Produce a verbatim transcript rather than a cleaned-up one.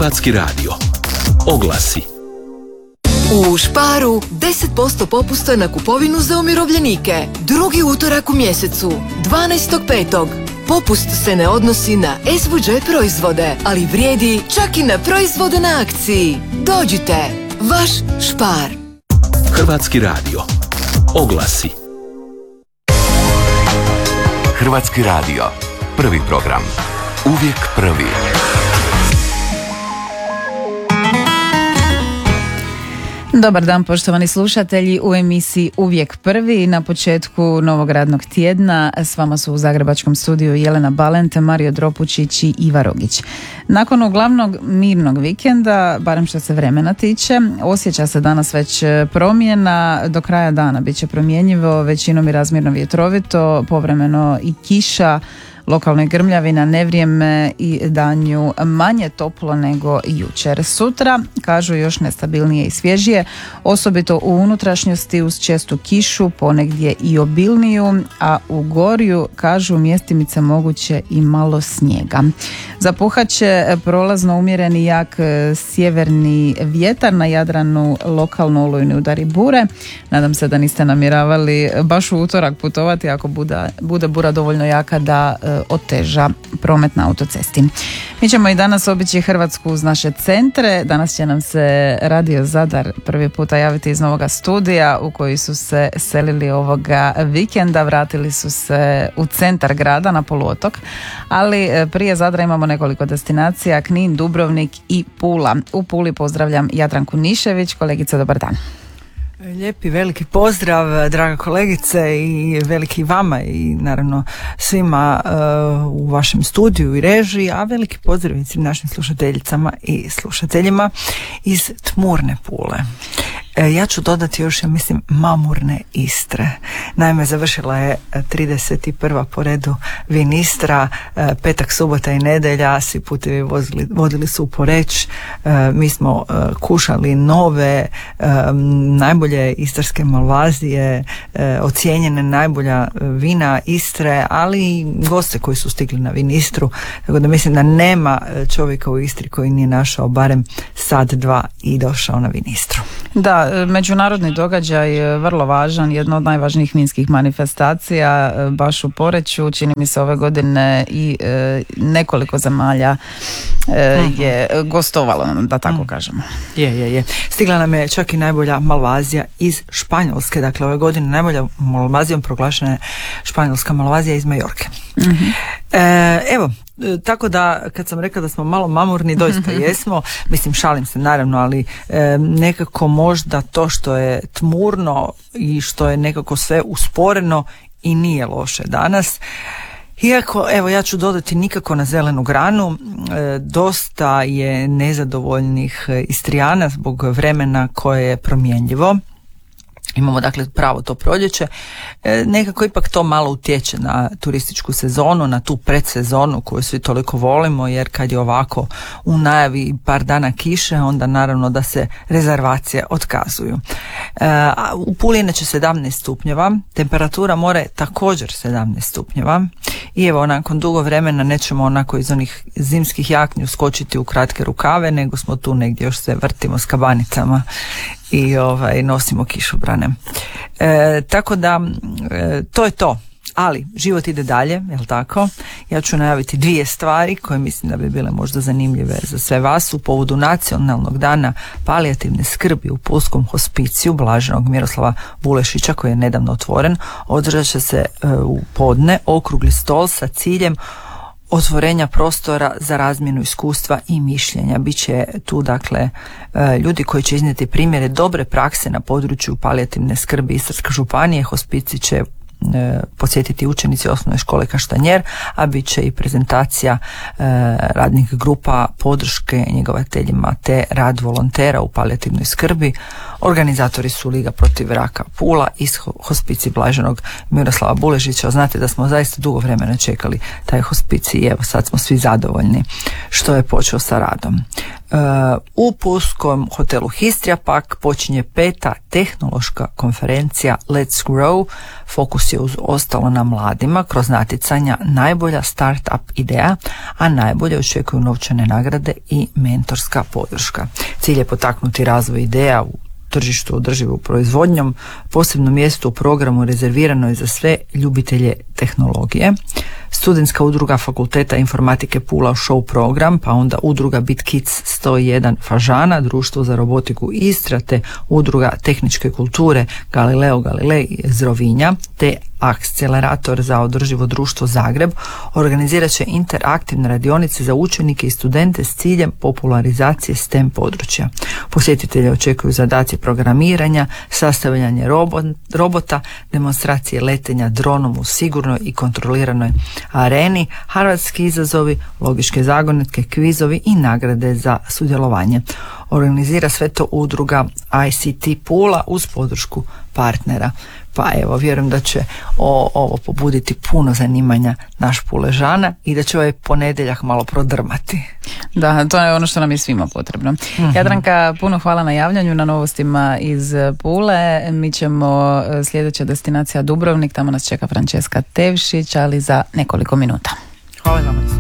Hrvatski radio. Oglasi. U Sparu deset posto popusta na kupovinu za umirovljenike. Drugi utorak u mjesecu, dvanaestog petog Popust se ne odnosi na es vu đe proizvode, ali vrijedi čak i na proizvode na akciji. Dođite, vaš Spar. Hrvatski radio. Oglasi. Hrvatski radio. Prvi program. Uvijek prvi. Dobar dan poštovani slušatelji u emisiji Uvijek prvi. Na početku novog radnog tjedna s vama su u zagrebačkom studiju Jelena Balente, Mario Dropučić i Iva Rogić. Nakon uglavnog mirnog vikenda, barem što se vremena tiče, osjeća se danas već promjena. Do kraja dana bit će promjenjivo, većinom i razmjerno vjetrovito, povremeno i kiša, lokalne grmljavina, nevrijeme i danju manje toplo nego jučer. Sutra, kažu, još nestabilnije i svježije, osobito u unutrašnjosti uz čestu kišu, ponegdje i obilniju, a u gorju, kažu, mjestimice moguće i malo snijega. Zapuhat će prolazno umjereni jak sjeverni vjetar, na Jadranu lokalno olujni udari bure. Nadam se da niste namjeravali baš u utorak putovati ako bude, bude bura dovoljno jaka da oteža promet na autocesti. Mi ćemo i danas obići Hrvatsku uz naše centre. Danas će nam se Radio Zadar prvi puta javiti iz novoga studija u koji su se selili ovoga vikenda. Vratili su se u centar grada na poluotok, ali prije Zadra imamo nekoliko destinacija: Knin, Dubrovnik i Pula. U Puli pozdravljam Jadranku Nišević. Kolegice, dobar dan. Lijepi veliki pozdrav, draga kolegice, i veliki vama i naravno svima uh, u vašem studiju i režiji, a veliki pozdrav i svim našim slušateljicama i slušateljima iz tmurne Pule. E, ja ću dodati još, ja mislim, mamurne Istre. Naime, završila je trideset prva po redu Vin Istra, e, petak, subota i nedjelja, svi putevi vozili, vodili su u Poreč. E, mi smo e, kušali nove, e, najbolje istarske malvazije, e, ocijenjene najbolja vina Istre, ali i goste koji su stigli na Vin Istru, tako da mislim da nema čovjeka u Istri koji nije našao barem sad dva i došao na Vin Istru. Da, međunarodni događaj, vrlo važan, jedna od najvažnijih vinskih manifestacija baš u Poreču. Čini mi se ove godine i e, nekoliko zemalja e, je gostovalo, da tako kažemo. Je, je, je. Stigla nam je čak i najbolja malvazija iz Španjolske. Dakle, ove godine najbolja malvazijom proglašena je španjolska malvazija iz Majorke. Mm-hmm. E, evo, tako da kad sam rekla da smo malo mamurni, doista jesmo, mislim, šalim se naravno, ali e, nekako možda to što je tmurno i što je nekako sve usporeno i nije loše danas. Iako, evo, ja ću dodati, nikako na zelenu granu, e, dosta je nezadovoljnih Istrijana zbog vremena koje je promjenljivo. Imamo dakle pravo to proljeće, e, nekako ipak to malo utječe na turističku sezonu, na tu predsezonu koju svi toliko volimo, jer kad je ovako u najavi par dana kiše, onda naravno da se rezervacije otkazuju. E, a u Puli inače sedamnaest stupnjeva, temperatura mora je također sedamnaest stupnjeva i evo, nakon dugo vremena nećemo onako iz onih zimskih jakni uskočiti u kratke rukave, nego smo tu negdje još se vrtimo s kabanicama i ovaj, nosimo kišobrane. E, tako da e, to je to. Ali život ide dalje, jel tako? Ja ću najaviti dvije stvari koje mislim da bi bile možda zanimljive za sve vas. U povodu Nacionalnog dana palijativne skrbi u Pulskom hospiciju Blaženog Miroslava Bulešića, koji je nedavno otvoren, održat će se e, u podne okrugli stol sa ciljem otvorenja prostora za razmjenu iskustva i mišljenja. Biće tu dakle ljudi koji će iznijeti primjere dobre prakse na području palijativne skrbi Istarske županije. Hospicij će posjetiti učenici osnovne škole Kaštanjer, a bit će i prezentacija radnih grupa podrške njegovateljima te rad volontera u palijativnoj skrbi. Organizatori su Liga protiv raka Pula i Hospicij Blaženog Miroslava Bulešića. Znate da smo zaista dugo vremena čekali taj hospicij i evo sad smo svi zadovoljni što je počeo sa radom. U pulskom hotelu Histria pak počinje peta tehnološka konferencija Let's Grow. Fokus je uz ostalo na mladima kroz natjecanja najbolja start-up ideja, a najbolje očekuju novčane nagrade i mentorska podrška. Cilj je potaknuti razvoj ideja u tržištu održivu proizvodnjom. Posebno mjesto u programu rezervirano je za sve ljubitelje tehnologije. Studentska udruga Fakulteta informatike Pula show program, pa onda udruga BitKids sto jedan Fažana, društvo za robotiku Istra, te udruga tehničke kulture Galileo Galilei iz Rovinja, te Akcelerator za održivo društvo Zagreb organizirat će interaktivne radionice za učenike i studente s ciljem popularizacije STEM područja. Posjetitelje očekuju zadaci programiranja, sastavljanje robot, robota, demonstracije letenja dronom u sigurnoj i kontroliranoj areni, hrvatski izazovi, logičke zagonetke, kvizovi i nagrade za sudjelovanje. Organizira sve to udruga I C T Pula uz podršku partnera. Pa evo, vjerujem da će o, ovo pobuditi puno zanimanja naš Puležana i da će ovaj ponedjeljak malo prodrmati. Da, to je ono što nam je svima potrebno. Mm-hmm. Jadranka, puno hvala na javljanju, na novostima iz Pule. Mi ćemo sljedeća destinacija Dubrovnik, tamo nas čeka Franceska Tevšić, ali za nekoliko minuta. Hvala vam.